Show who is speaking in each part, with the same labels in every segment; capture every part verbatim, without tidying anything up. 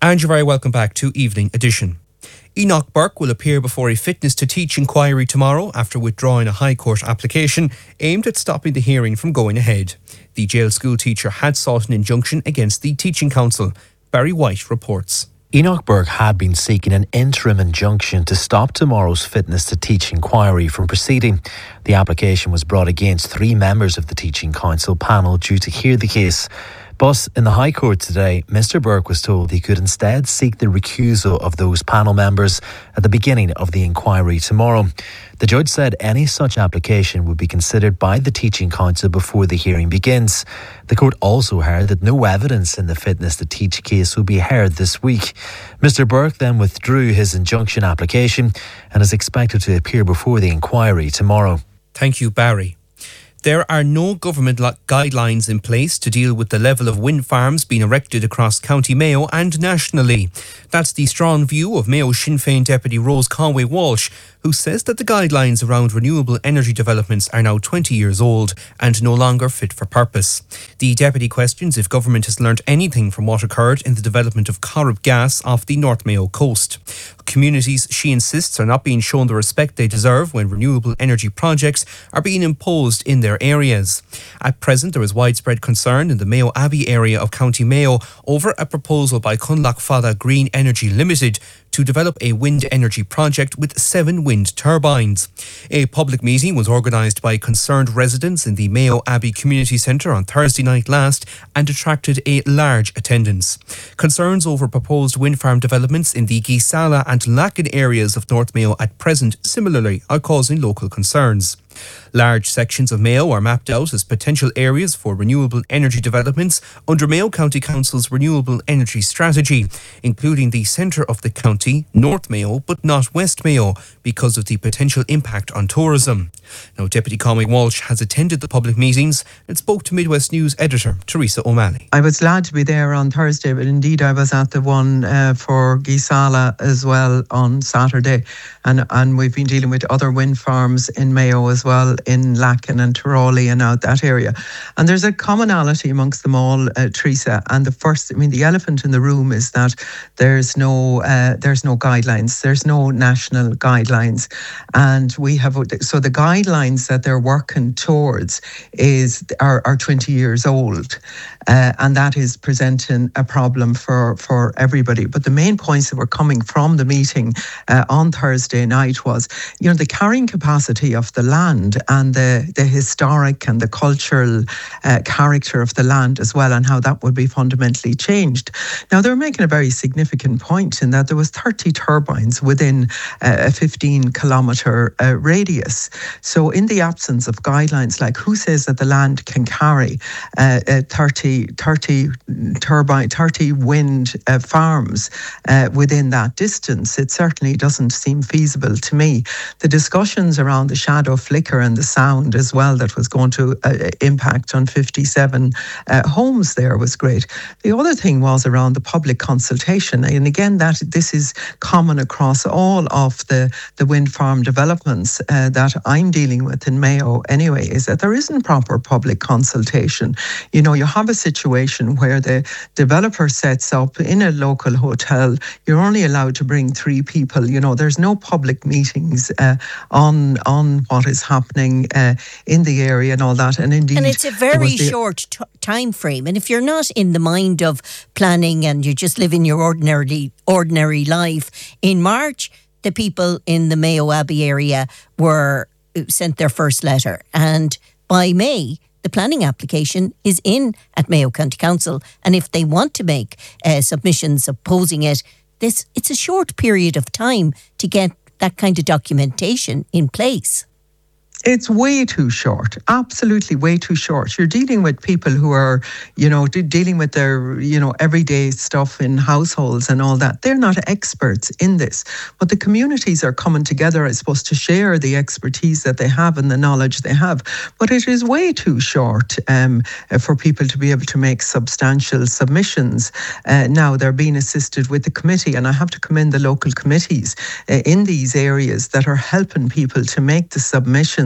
Speaker 1: And you're very welcome back to Evening Edition. Enoch Burke will appear before a Fitness to Teach inquiry tomorrow after withdrawing a High Court application aimed at stopping the hearing from going ahead. The jail school teacher had sought an injunction against the Teaching Council. Barry White reports.
Speaker 2: Enoch Burke had been seeking an interim injunction to stop tomorrow's Fitness to Teach inquiry from proceeding. The application was brought against three members of the Teaching Council panel due to hear the case. But in the High Court today, Mister Burke was told he could instead seek the recusal of those panel members at the beginning of the inquiry tomorrow. The judge said any such application would be considered by the Teaching Council before the hearing begins. The court also heard that no evidence in the Fitness to Teach case will be heard this week. Mister Burke then withdrew his injunction application and is expected to appear before the inquiry tomorrow.
Speaker 1: Thank you, Barry. There are no government guidelines in place to deal with the level of wind farms being erected across County Mayo and nationally. That's the strong view of Mayo Sinn Féin Deputy Rose Conway Walsh, who says that the guidelines around renewable energy developments are now twenty years old and no longer fit for purpose. The deputy questions if government has learnt anything from what occurred in the development of Corrib gas off the North Mayo coast. Communities, she insists, are not being shown the respect they deserve when renewable energy projects are being imposed in their areas. At present, there is widespread concern in the Mayo Abbey area of County Mayo over a proposal by Cunlock Fada Green Energy Limited to develop a wind energy project with seven wind turbines. A public meeting was organised by concerned residents in the Mayo Abbey Community Centre on Thursday night last and attracted a large attendance. Concerns over proposed wind farm developments in the Gisala and Lacken areas of North Mayo at present similarly are causing local concerns. Large sections of Mayo are mapped out as potential areas for renewable energy developments under Mayo County Council's renewable energy strategy, including the centre of the county, North Mayo, but not West Mayo, because of the potential impact on tourism. Now, Deputy Conway Walsh has attended the public meetings and spoke to Midwest News editor Teresa O'Malley.
Speaker 3: I was glad to be there on Thursday, but indeed I was at the one uh, for Gisala as well on Saturday, and, and we've been dealing with other wind farms in Mayo as well, in Lacken and Tyrawley and out that area. And there's a commonality amongst them all, uh, Teresa. And the first, I mean, the elephant in the room is that there's no uh, there's no guidelines. There's no national guidelines. And we have, so the guidelines that they're working towards is are, are twenty years old. Uh, and that is presenting a problem for, for everybody. But the main points that were coming from the meeting uh, on Thursday night was, you know, the carrying capacity of the land and the, the historic and the cultural uh, character of the land as well, and how that would be fundamentally changed. Now, they were making a very significant point in that there was thirty turbines within uh, a fifteen kilometre uh, radius. So in the absence of guidelines, like who says that the land can carry uh, uh, thirty, thirty turbine, thirty wind uh, farms uh, within that distance, it certainly doesn't seem feasible to me. The discussions around the shadow flicker and the sound as well that was going to uh, impact on fifty-seven uh, homes there was great. The other thing was around the public consultation, and again that this is common across all of the, the wind farm developments uh, that I'm dealing with in Mayo anyway, is that there isn't proper public consultation. You know, you have a situation where the developer sets up in a local hotel, you're only allowed to bring three people, you know, there's no public meetings uh, on on what is happening uh, in the area and all that. And indeed,
Speaker 4: and it's a very short t- time frame. And if you're not in the mind of planning and you're just living your ordinary ordinary life, in March, the people in the Mayo Abbey area were sent their first letter, and by May, the planning application is in at Mayo County Council, and if they want to make uh, submissions opposing it, this it's a short period of time to get that kind of documentation in place.
Speaker 3: It's way too short, absolutely way too short. You're dealing with people who are, you know, de- dealing with their, you know, everyday stuff in households and all that. They're not experts in this, but the communities are coming together, I suppose, to share the expertise that they have and the knowledge they have. But it is way too short um, for people to be able to make substantial submissions. Uh, now they're being assisted with the committee, and I have to commend the local committees uh, in these areas that are helping people to make the submissions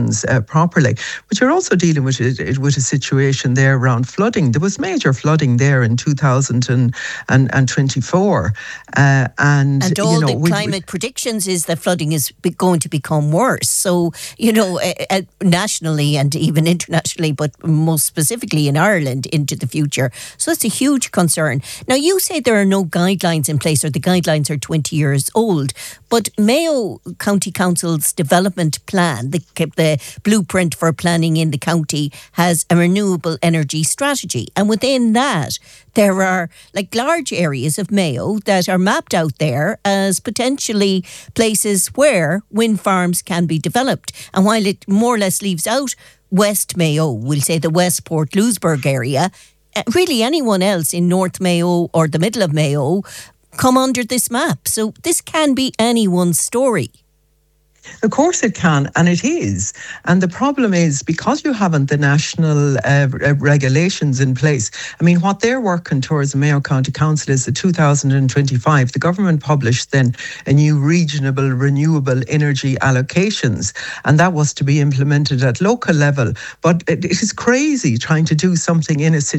Speaker 3: regulations uh, properly. But you're also dealing with it, it, with a situation there around flooding. There was major flooding there in two thousand twenty-four. Uh, and,
Speaker 4: and all
Speaker 3: you know,
Speaker 4: the
Speaker 3: we,
Speaker 4: climate
Speaker 3: we,
Speaker 4: predictions is that flooding is be- going to become worse. So, you know, uh, uh, nationally and even internationally, but most specifically in Ireland into the future. So it's a huge concern. Now, you say there are no guidelines in place, or the guidelines are twenty years old, but Mayo County Council's development plan, the, the blueprint for planning in the county, has a renewable energy strategy. And within that, there are like large areas of Mayo that are mapped out there as potentially places where wind farms can be developed. And while it more or less leaves out West Mayo, we'll say the West Port Louisburg area, really anyone else in North Mayo or the middle of Mayo come under this map. So this can be anyone's story.
Speaker 3: Of course it can, and it is. And the problem is, because you haven't the national uh, regulations in place, I mean, what they're working towards, the Mayo County Council, is the two thousand twenty-five. The government published then a new regional renewable energy allocations, and that was to be implemented at local level. But it, it is crazy trying to do something in a situation